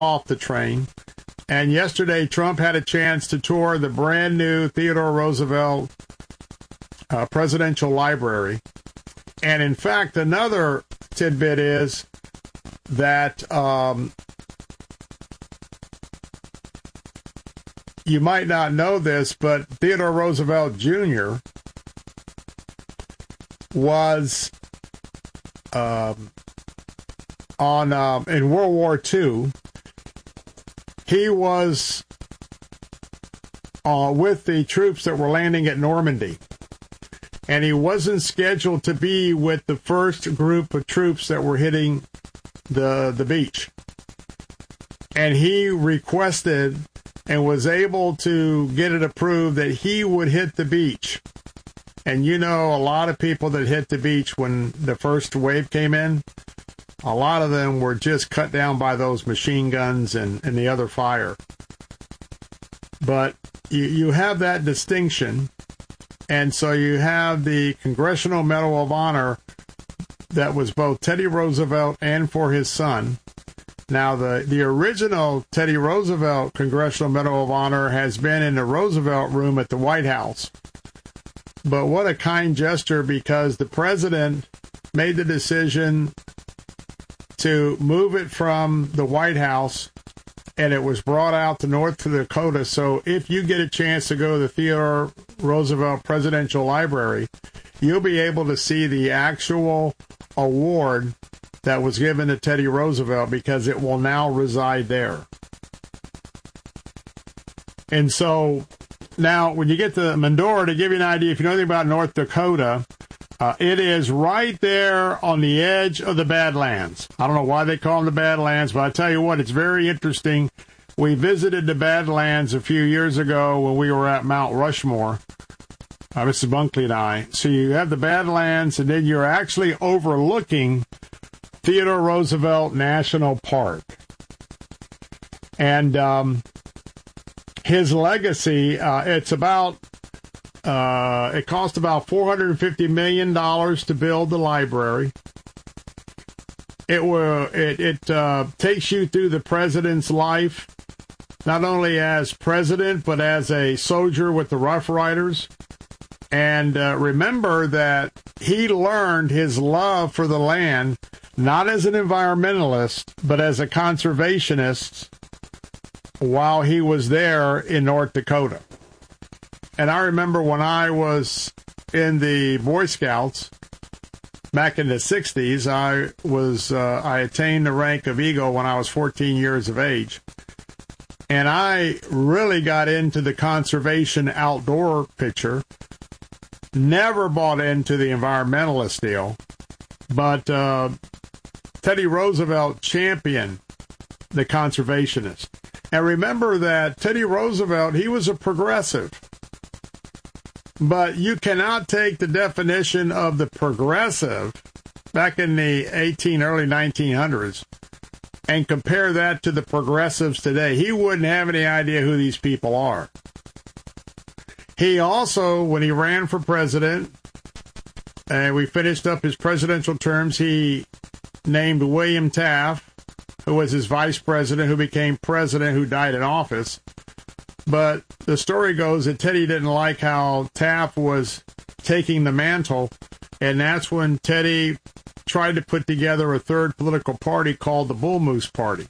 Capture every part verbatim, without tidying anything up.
off the train. And yesterday, Trump had a chance to tour the brand new Theodore Roosevelt uh, Presidential Library. And in fact, another tidbit is that um, you might not know this, but Theodore Roosevelt Junior was um, on um, in World War Two. He was uh, with the troops that were landing at Normandy, and he wasn't scheduled to be with the first group of troops that were hitting the the beach. And he requested and was able to get it approved that he would hit the beach. And you know, a lot of people that hit the beach when the first wave came in, a lot of them were just cut down by those machine guns and, and the other fire. But you, you have that distinction, and so you have the Congressional Medal of Honor that was both Teddy Roosevelt and for his son. Now, the, the original Teddy Roosevelt Congressional Medal of Honor has been in the Roosevelt Room at the White House. But what a kind gesture, because the president made the decision to move it from the White House, and it was brought out to North Dakota. So if you get a chance to go to the Theodore Roosevelt Presidential Library, you'll be able to see the actual award that was given to Teddy Roosevelt, because it will now reside there. And so now when you get to Medora, to give you an idea, if you know anything about North Dakota, uh, it is right there on the edge of the Badlands. I don't know why they call them the Badlands, but I tell you what, it's very interesting. We visited the Badlands a few years ago when we were at Mount Rushmore, uh, Missus Bunkley and I. So you have the Badlands, and then you're actually overlooking Theodore Roosevelt National Park. And um, his legacy, uh, it's about, uh, it cost about four hundred fifty million dollars to build the library. It will, it, it uh, takes you through the president's life, not only as president, but as a soldier with the Rough Riders. And uh, remember that he learned his love for the land not as an environmentalist, but as a conservationist while he was there in North Dakota. And I remember when I was in the Boy Scouts back in the sixties, I was uh, I attained the rank of Eagle when I was fourteen years of age. And I really got into the conservation outdoor picture. Never bought into the environmentalist deal, but uh, Teddy Roosevelt championed the conservationist. And remember that Teddy Roosevelt, he was a progressive. But you cannot take the definition of the progressive back in the eighteen, early nineteen hundreds and compare that to the progressives today. He wouldn't have any idea who these people are. He also, when he ran for president, and we finished up his presidential terms, he named William Taft, who was his vice president, who became president, who died in office. But the story goes that Teddy didn't like how Taft was taking the mantle, and that's when Teddy tried to put together a third political party called the Bull Moose Party.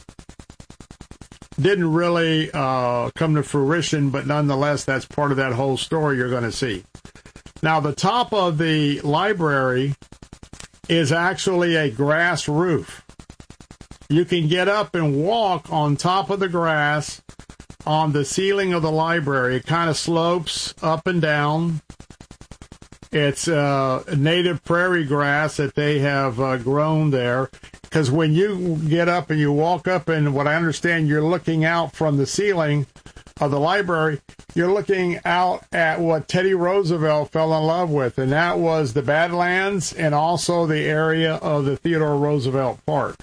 Didn't really uh, come to fruition, but nonetheless, that's part of that whole story you're going to see. Now, the top of the library is actually a grass roof. You can get up and walk on top of the grass on the ceiling of the library. It kind of slopes up and down. It's uh, native prairie grass that they have uh, grown there. Because when you get up and you walk up, and what I understand, you're looking out from the ceiling of the library, you're looking out at what Teddy Roosevelt fell in love with, and that was the Badlands and also the area of the Theodore Roosevelt Park.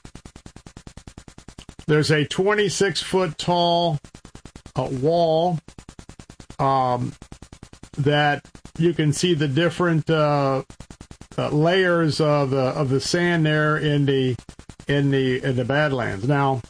There's a twenty-six foot tall uh, wall um, that you can see the different uh, uh, layers of the of the sand there in the in the in the Badlands. Now,